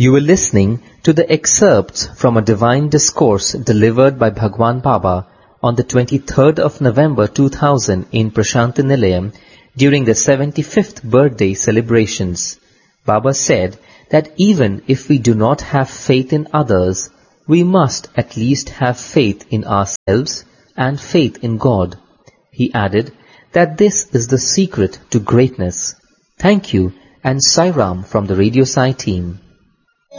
You were listening to the excerpts from a divine discourse delivered by Bhagwan Baba on the 23rd of November 2000 in Prashanti Nilayam during the 75th birthday celebrations. Baba said that even if we do not have faith in others, we must at least have faith in ourselves and faith in God. He added that this is the secret to greatness. Thank you and Sai Ram from the Radio Sai team.